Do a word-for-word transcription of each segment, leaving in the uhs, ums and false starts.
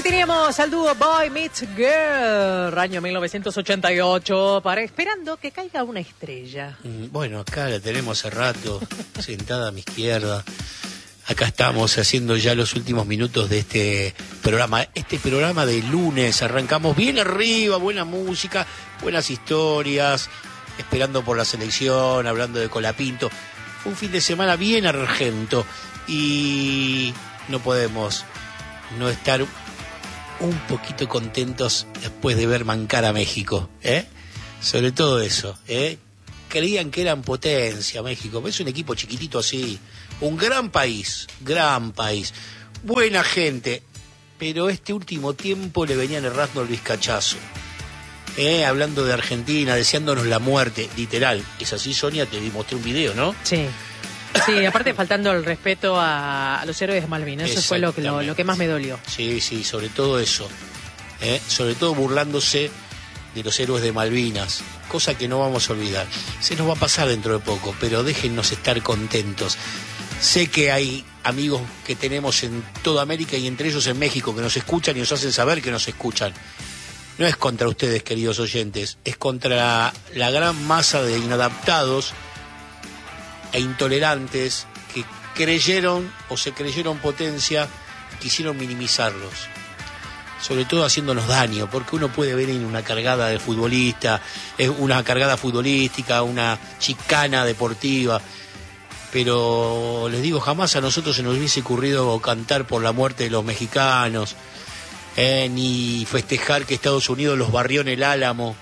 teníamos al dúo Boy Meets Girl, año mil novecientos ochenta y ocho, para esperando que caiga una estrella. Bueno, acá la tenemos hace rato, sentada a mi izquierda. Acá estamos haciendo ya los últimos minutos de este programa. Este programa de lunes, arrancamos bien arriba, buena música, buenas historias, esperando por la selección, hablando de Colapinto. Fue un fin de semana bien argento y no podemos no estar un poquito contentos después de ver mancar a México, ¿eh? Sobre todo eso, ¿eh? Creían que eran potencia México, es un equipo chiquitito así, un gran país, gran país, buena gente, pero este último tiempo le venían errando el vizcachazo, ¿eh? Hablando de Argentina, deseándonos la muerte, literal. Es así, Sonia, te mostré un video, ¿no? Sí. Sí, aparte faltando el respeto a, a los héroes de Malvinas, eso fue lo que, lo, lo que más me dolió. Sí, sí, sobre todo eso, ¿eh? Sobre todo burlándose de los héroes de Malvinas, cosa que no vamos a olvidar. Se nos va a pasar dentro de poco, pero déjennos estar contentos. Sé que hay amigos que tenemos en toda América y entre ellos en México que nos escuchan y nos hacen saber que nos escuchan. No es contra ustedes, queridos oyentes, es contra la, la gran masa de inadaptados e intolerantes que creyeron o se creyeron potencia, quisieron minimizarlos, sobre todo haciéndonos daño, porque uno puede ver en una cargada de futbolista, una cargada futbolística, una chicana deportiva, pero les digo, jamás a nosotros se nos hubiese ocurrido cantar por la muerte de los mexicanos, eh, ni festejar que Estados Unidos los barrió en el Álamo,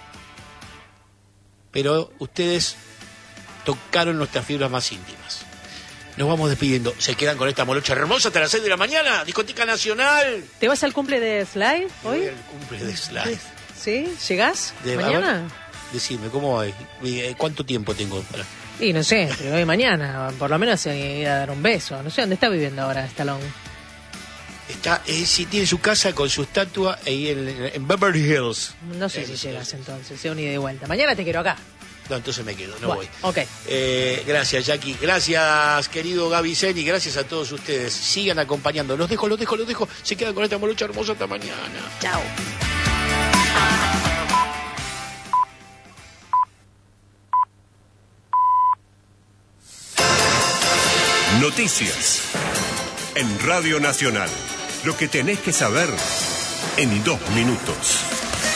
pero ustedes tocaron nuestras fibras más íntimas. Nos vamos despidiendo. Se quedan con esta molocha hermosa hasta las seis de la mañana. Discoteca Nacional. ¿Te vas al cumple de Sly hoy? Voy al cumple de Sly. ¿Sí? ¿Llegás De, mañana? Ver, decime, ¿cómo va? ¿Cuánto tiempo tengo para...? Y no sé, pero hoy mañana, por lo menos se ir a dar un beso. No sé dónde está viviendo ahora Stallone. Está, eh, sí, tiene su casa con su estatua ahí en, en Beverly Hills. No sé eh, si no llegas sé. Entonces, sea un ida y vuelta. Mañana te quiero acá. No, entonces me quedo, no bueno, voy. Ok. Eh, gracias, Jackie. Gracias, querido Gaby Zeni. Gracias a todos ustedes. Sigan acompañando. Los dejo, los dejo, los dejo. Se quedan con esta molocha hermosa hasta mañana. Chao. Noticias. En Radio Nacional. Lo que tenés que saber en dos minutos.